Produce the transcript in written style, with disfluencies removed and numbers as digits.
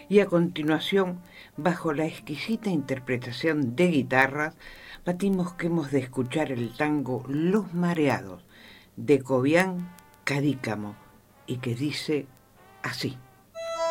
Y a continuación, bajo la exquisita interpretación de guitarras, batimos que hemos de escuchar el tango Los Mareados, de Cobián Cadícamo, y que dice así.